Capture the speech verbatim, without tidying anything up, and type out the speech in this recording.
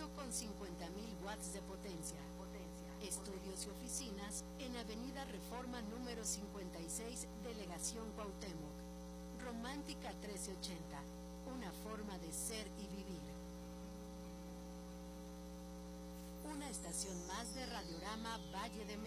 con cincuenta mil watts de potencia. Estudios y oficinas en Avenida Reforma número cincuenta y seis, Delegación Cuauhtémoc. Romántica trece ochenta, una forma de ser y vivir. Una estación más de Radiorama Valle de México.